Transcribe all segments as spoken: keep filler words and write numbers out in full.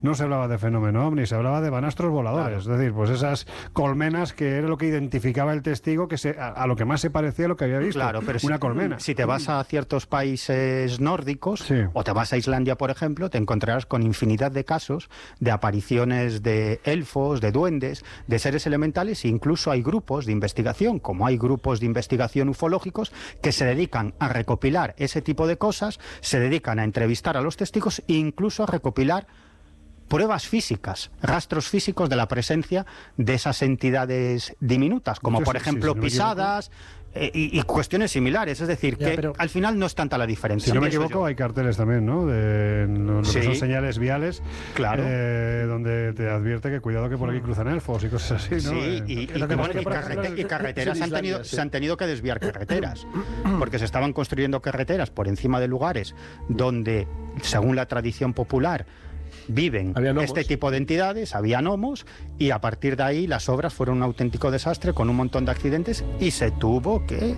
no se hablaba de fenómeno ovni, se hablaba de banastros voladores, claro. Es decir, pues esas colmenas que era lo que identificaba el testigo, que se, a, a lo que más se parecía a lo que había visto, claro, pero una si, colmena. Si te vas a ciertos países nórdicos, sí. o te vas a Islandia, por ejemplo, te encontrarás con infinidad de casos de apariciones de elfos, de duendes, de seres elementales, e incluso hay grupos de investigación, como hay grupos de investigación ufológicos, que se dedican a recopilar ese tipo de cosas, se dedican a entrevistar a los testigos e incluso a recopilar pruebas físicas, rastros físicos de la presencia de esas entidades diminutas, como sí, por ejemplo sí, sí, si no pisadas eh, y, y cuestiones similares. Es decir, ya, que pero, al final no es tanta la diferencia. Si no me equivoco, hay carteles también, ¿no? De lo, sí. lo que son señales viales, claro. eh, donde te advierte que cuidado que por aquí cruzan elfos y cosas así, ¿no? Sí, eh, y, y, y, bueno, y, carrete, y carreteras han tenido, sí. se han tenido que desviar carreteras, porque se estaban construyendo carreteras por encima de lugares donde, según la tradición popular, viven este tipo de entidades, había gnomos, y a partir de ahí las obras fueron un auténtico desastre con un montón de accidentes y se tuvo que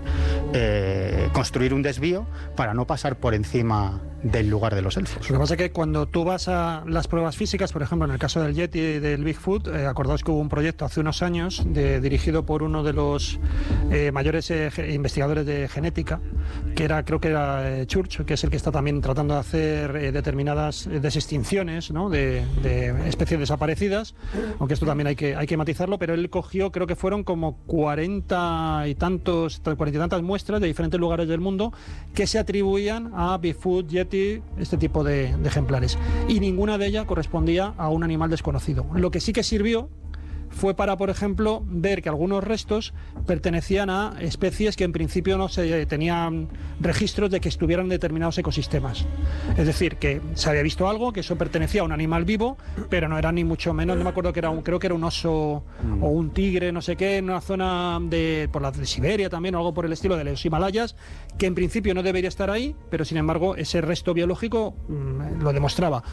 eh, construir un desvío para no pasar por encima del lugar de los elfos. Lo que pasa es que cuando tú vas a las pruebas físicas, por ejemplo, en el caso del Yeti y del Bigfoot, eh, acordaos que hubo un proyecto hace unos años de, dirigido por uno de los eh, mayores eh, investigadores de genética, que era, creo que era eh, Church, que es el que está también tratando de hacer eh, determinadas eh, desextinciones, ¿no? de, de especies desaparecidas, aunque esto también hay que, hay que matizarlo, pero él cogió, creo que fueron como cuarenta y tantos, cuarenta y tantas muestras de diferentes lugares del mundo que se atribuían a Bigfoot, Yeti, este tipo de, de ejemplares, y ninguna de ellas correspondía a un animal desconocido. Lo que sí que sirvió fue para, por ejemplo, ver que algunos restos pertenecían a especies que en principio no se tenían registros de que estuvieran en determinados ecosistemas. Es decir, que se había visto algo, que eso pertenecía a un animal vivo, pero no era ni mucho menos, no me acuerdo que era un, creo que era un oso mm. o un tigre, no sé qué, en una zona de, por la de Siberia también, o algo por el estilo de los Himalayas, que en principio no debería estar ahí, pero sin embargo ese resto biológico mmm, lo demostraba.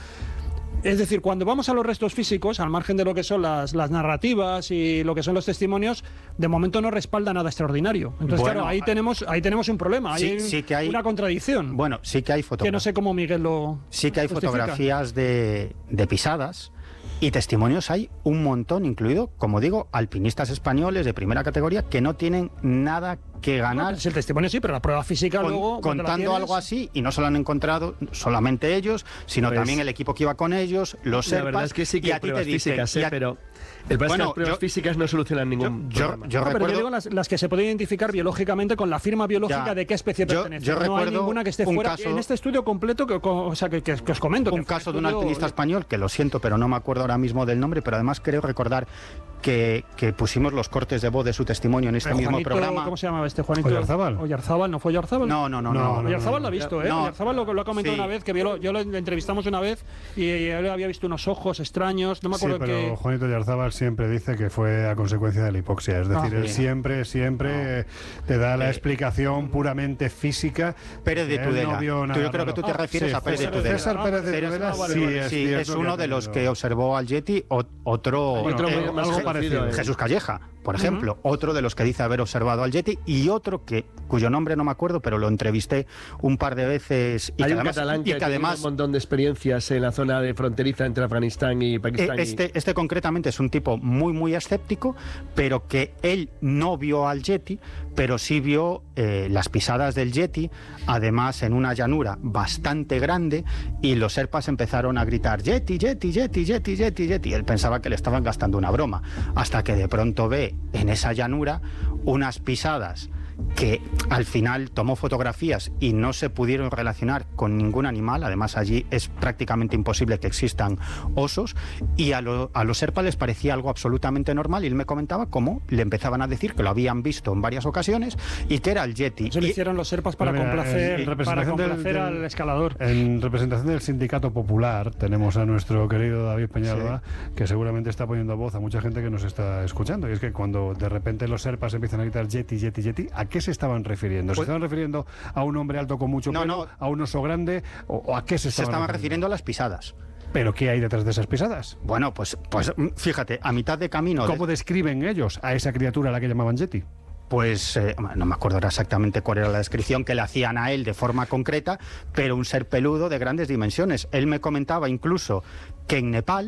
Es decir, cuando vamos a los restos físicos, al margen de lo que son las, las narrativas y lo que son los testimonios, de momento no respalda nada extraordinario. Entonces, bueno, claro, ahí tenemos, ahí tenemos un problema, sí, hay, sí que hay una contradicción. Bueno, sí que hay fotografías. Que no sé cómo Miguel lo Sí que hay justifica. fotografías de, de pisadas, y testimonios hay un montón, incluido, como digo, alpinistas españoles de primera categoría que no tienen nada que ganar. No, el testimonio sí, pero la prueba física con, luego... Contando algo así, y no se lo han encontrado solamente ellos, sino pues, también el equipo que iba con ellos, los serpas. La verdad es que sí que hay pruebas físicas, ¿eh? pero... El problema bueno, es que las pruebas yo, físicas no solucionan ningún yo, problema. Yo, yo no, recuerdo, pero yo digo las, las que se pueden identificar biológicamente con la firma biológica ya, de qué especie yo, pertenece. Yo no hay ninguna que esté fuera. Caso, en este estudio completo, que, o sea, que, que, que os comento. Un que caso de un estudio, alpinista español, que lo siento, pero no me acuerdo ahora mismo del nombre, pero además creo recordar que, que pusimos los cortes de voz de su testimonio en este mismo Juanito, programa. ¿Cómo se llamaba este Juanito? Oyarzábal. Oyarzábal, ¿no fue Oyarzábal? No, no, no. no, no, no Oyarzábal lo ha visto, ¿eh? No, Oyarzábal lo, lo ha comentado sí. una vez, que yo lo, yo lo entrevistamos una vez y él había visto unos ojos extraños, no me acuerdo sí, pero que... Juanito Oyarzábal siempre dice que fue a consecuencia de la hipoxia, es decir, ah, él sí. siempre, siempre no. te da la explicación puramente física. Pérez de Tudela. No vio nada, yo creo que tú te refieres sí, a Pérez de Tudela. César Pérez de Tudela, sí, sí, es, sí, es uno de los que observó al Yeti, o, otro, bueno, otro eh, más algo parecido. Eh. Jesús Calleja, por ejemplo, uh-huh. otro de los que dice haber observado al Yeti, y otro que cuyo nombre no me acuerdo, pero lo entrevisté un par de veces. Y Hay que un además, catalán que, y que además tiene un montón de experiencias en la zona de fronteriza entre Afganistán y Pakistán. Este, y... este concretamente es un tipo muy, muy escéptico, pero que él no vio al Yeti, pero sí vio eh, las pisadas del Yeti, además en una llanura bastante grande, y los serpas empezaron a gritar Yeti, Yeti, Yeti, Yeti, Yeti, Yeti. Él pensaba que le estaban gastando una broma, hasta que de pronto ve en esa llanura unas pisadas que al final tomó fotografías y no se pudieron relacionar con ningún animal. Además allí es prácticamente imposible que existan osos, y a, lo, a los serpas les parecía algo absolutamente normal, y él me comentaba cómo le empezaban a decir que lo habían visto en varias ocasiones y que era el Yeti. Eso lo hicieron los serpas para mira, complacer, en para complacer del, al escalador. En representación del Sindicato Popular tenemos a nuestro querido David Peñalba, sí. que seguramente está poniendo voz a mucha gente que nos está escuchando, y es que cuando de repente los serpas empiezan a gritar Yeti, Yeti, Yeti, ¿a qué se estaban refiriendo? ¿Se pues, estaban refiriendo a un hombre alto con mucho no, pelo, no. a un oso grande, o, o a qué se estaban Se estaban refiriendo? refiriendo a las pisadas. ¿Pero qué hay detrás de esas pisadas? Bueno, pues, pues fíjate, a mitad de camino... ¿Cómo de... describen ellos a esa criatura a la que llamaban Yeti? Pues eh, no me acuerdo exactamente cuál era la descripción que le hacían a él de forma concreta, pero un ser peludo de grandes dimensiones. Él me comentaba incluso que en Nepal